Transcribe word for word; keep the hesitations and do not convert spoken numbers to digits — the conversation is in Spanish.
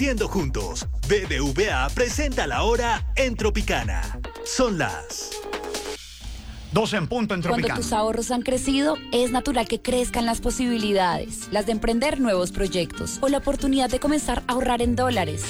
Invirtiendo juntos. B B V A presenta la hora en Tropicana. Son las doce en punto en Tropicana. Cuando tus ahorros han crecido, es natural que crezcan las posibilidades, las de emprender nuevos proyectos o la oportunidad de comenzar a ahorrar en dólares.